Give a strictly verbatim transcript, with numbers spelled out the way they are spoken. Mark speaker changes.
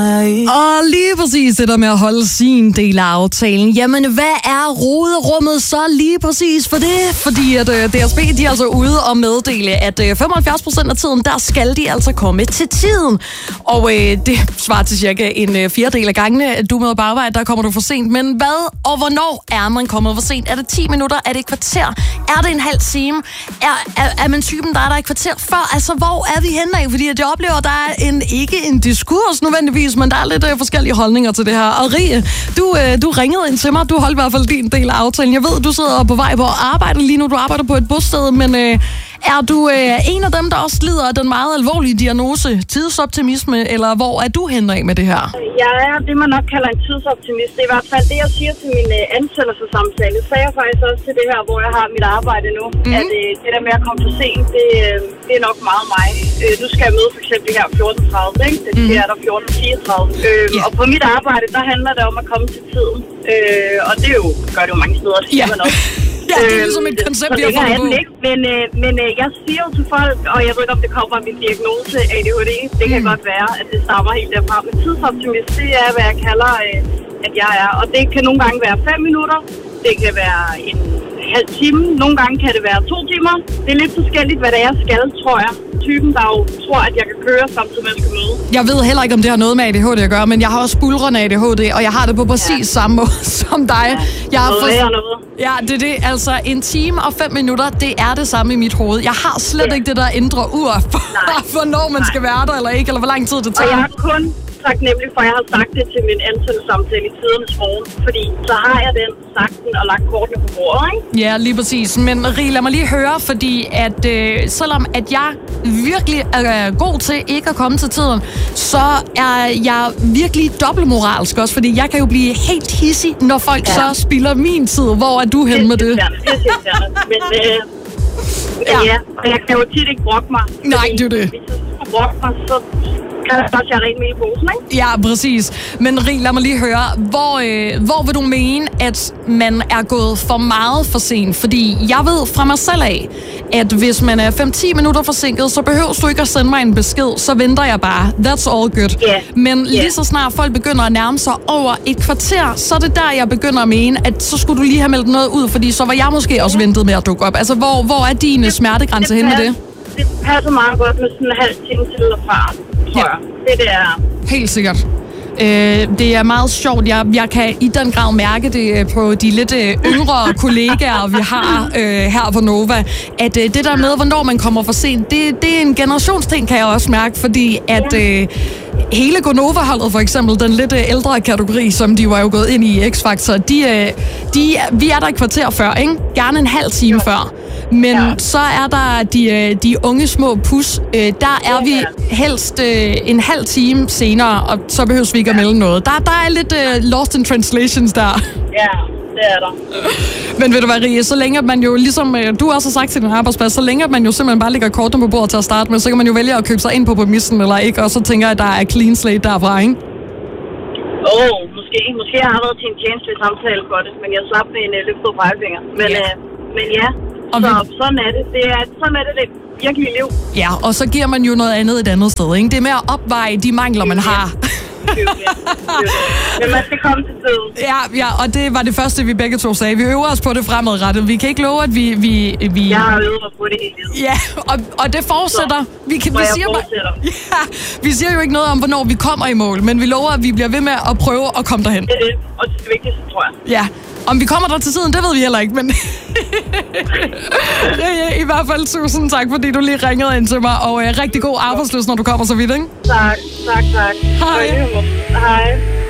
Speaker 1: Og lige præcis det der med at holde sin del af aftalen. Jamen, hvad er roderummet så lige præcis for det? Fordi at uh, D S B, de er altså ude og meddele, at uh, femoghalvfjerds procent af tiden, der skal de altså komme til tiden. Og uh, det svarer til cirka en uh, fjerdedel af gangene, at du møder på arbejde, der kommer du for sent. Men hvad og hvornår er man kommet for sent? Er det ti minutter? Er det et kvarter? Er det en halv time? Er, er, er man typen, der er der et kvarter før? Altså, hvor er vi henne af? Fordi at jeg oplever, at der er en, ikke en diskurs nødvendigvis, men der er lidt øh, forskellige holdninger til det her. Og Rie, du, øh, du ringede ind til mig. Du holdt i hvert fald din del af aftalen. Jeg ved, du sidder på vej på arbejde lige nu. Du arbejder på et bosted, men øh, er du øh, en af dem, der også lider af den meget alvorlige diagnose, tidsoptimisme, eller hvor er du henne af med det her?
Speaker 2: Jeg er det, man nok kalder en tidsoptimist. Det er i hvert fald det, jeg siger til min øh, ansættelsessamtale. Det sagde jeg faktisk også til det her, hvor jeg har mit arbejde nu. Mm. At øh, det der med at komme for sent, det, øh, det er nok meget mig. Øh, nu skal jeg møde for eksempel her fjorten tredive, ikke? Det sker mm. der fjorten fireogtredive. Øh, yeah. Og på mit arbejde, der handler det om at komme til tiden. Øh, og det er jo, gør det jo mange steder, det siger yeah. man også.
Speaker 1: Ja, det er ligesom et koncept, jeg har fundet på.
Speaker 2: Men, øh, men øh, jeg siger jo til folk, og jeg ved ikke, om det kommer af min diagnose A D H D, det kan mm. godt være, at det stammer helt derfra. Men tidsoptimist, det er, hvad jeg kalder, øh, at jeg er. Og det kan nogle gange være fem minutter, det kan være en halv time, nogle gange kan det være to timer. Det er lidt forskelligt, hvad det er, jeg skal, tror jeg. Typen, der jo tror, at jeg kan køre samtidig med, at jeg skal møde.
Speaker 1: Jeg ved heller ikke, om det har noget med A D H D at gøre, men jeg har også bulrende A D H D, og jeg har det på præcis ja. samme måde som dig.
Speaker 2: Ja,
Speaker 1: jeg har
Speaker 2: noget for... noget.
Speaker 1: Ja, det er det. Altså, en time og fem minutter, det er det samme i mit hoved. Jeg har slet ja. ikke det der indre ur for, hvornår man Nej. skal være der eller ikke, eller hvor lang tid det tager.
Speaker 2: Og jeg har kun taknemmelig for, at jeg har sagt det til min ansættelsessamtale i tidernes morgen, fordi så har jeg den, sagt den og lagt kortene på bordet, ikke?
Speaker 1: Ja, lige præcis. Men Rie, lad mig lige høre, fordi at øh, selvom at jeg virkelig er god til ikke at komme til tiden, så er jeg virkelig dobbeltmoralsk også, fordi jeg kan jo blive helt hissig, når folk ja. så spilder min tid. Hvor er du henne med det?
Speaker 2: Det er det. Men øh, ja. ja, og jeg kan jo tit ikke brokke mig.
Speaker 1: Nej, det er det.
Speaker 2: Hvis jeg skulle brokke mig, så kan jeg også have rent med i posen, ikke?
Speaker 1: Ja, præcis. Men Rie, lad mig lige høre, hvor, øh, hvor vil du mene, at man er gået for meget for sent? Fordi jeg ved fra mig selv af, at hvis man er fem til ti minutter forsinket, så behøver du ikke at sende mig en besked, så venter jeg bare. That's all good.
Speaker 2: Yeah.
Speaker 1: Men
Speaker 2: yeah.
Speaker 1: lige så snart folk begynder at nærme sig over et kvarter, så er det der, jeg begynder at mene, at så skulle du lige have meldt noget ud, fordi så var jeg måske også ventet med at dukke op. Altså, hvor, hvor er din det, smertegrænse hen med det?
Speaker 2: Det passer meget godt med sådan en halv time til eller fra, tror ja. jeg. Det, det er...
Speaker 1: Helt sikkert. Øh, det er meget sjovt. Jeg, jeg kan i den grad mærke det på de lidt øh, yngre kollegaer, vi har øh, her på Nova, at øh, det der med, hvornår man kommer for sent, det, det er en generationsting, kan jeg også mærke, fordi at øh, hele Gonova-holdet, for eksempel, den lidt øh, ældre kategori, som de var jo gået ind i X-Factor, de, øh, de, vi er der et kvarter før, ikke? Gerne en halv time jo. før. Men ja. så er der de, de unge små pus. Der er vi helst en halv time senere, og så behøves vi ikke at melde noget. Der, der er lidt uh, lost in translations der.
Speaker 2: Ja, det er der.
Speaker 1: Men ved du hvad, Rie, så længe man jo, ligesom du også har sagt til din arbejdsplads, så længe man jo simpelthen bare lægger kortene på bordet til at starte med, så kan man jo vælge at købe sig ind på præmissen eller ikke, og så tænker jeg, at der er clean slate derfra, ikke?
Speaker 2: Åh, oh, måske. Måske har jeg været til en tjenestelig samtale for det, men jeg slap med en uh, løftet pegefinger. Men, ja. Uh, men ja, så vi... sådan er det. det er, sådan er det det virkelige liv.
Speaker 1: Ja, og så giver man jo noget andet et andet sted, ikke? Det er med at opveje de mangler, man har.
Speaker 2: Men man skal komme til tiden.
Speaker 1: Ja, ja, og det var det første, vi begge to sagde. Vi øver os på det fremadrettet. Vi kan ikke love, at vi... vi, vi...
Speaker 2: Jeg har øvet mig på det hele tiden.
Speaker 1: Ja, og, og det fortsætter.
Speaker 2: Så,
Speaker 1: vi, kan, vi, siger bare, ja, vi siger jo ikke noget om, hvornår vi kommer i mål, men vi lover, at vi bliver ved med at prøve at komme derhen.
Speaker 2: Det er det, og det er det vigtigste, tror jeg.
Speaker 1: Ja, om vi kommer der til tiden, det ved vi heller ikke, men... ja, ja, i hvert fald tusind tak, fordi du lige ringede ind til mig, og uh, rigtig god arbejdsløs, når du kommer så vidt, ikke?
Speaker 2: Tak, tak, tak.
Speaker 1: Hej.
Speaker 2: Hej.